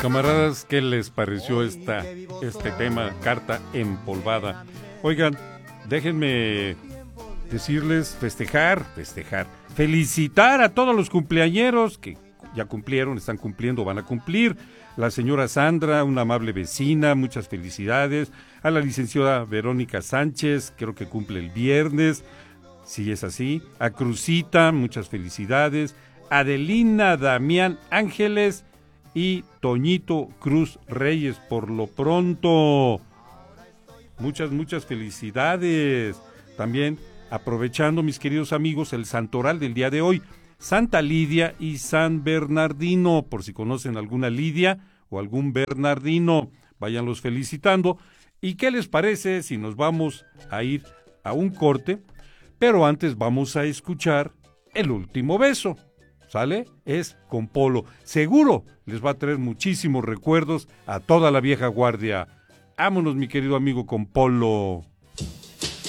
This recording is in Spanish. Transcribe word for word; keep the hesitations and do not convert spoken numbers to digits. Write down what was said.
camaradas, ¿qué les pareció esta, este tema, carta empolvada? Oigan, déjenme decirles, festejar, festejar, felicitar a todos los cumpleañeros que ya cumplieron, están cumpliendo, van a cumplir. La señora Sandra, una amable vecina, muchas felicidades. A la licenciada Verónica Sánchez, creo que cumple el viernes, si es así. A Cruzita, muchas felicidades. Adelina Damián Ángeles y Toñito Cruz Reyes, por lo pronto. Muchas, muchas felicidades. También, aprovechando, mis queridos amigos, el santoral del día de hoy, Santa Lidia y San Bernardino, por si conocen alguna Lidia o algún Bernardino, váyanlos felicitando. ¿Y qué les parece si nos vamos a ir a un corte? Pero antes vamos a escuchar El Último Beso, ¿sale? Es con Polo. Seguro les va a traer muchísimos recuerdos a toda la vieja guardia. Vámonos, mi querido amigo, con Polo.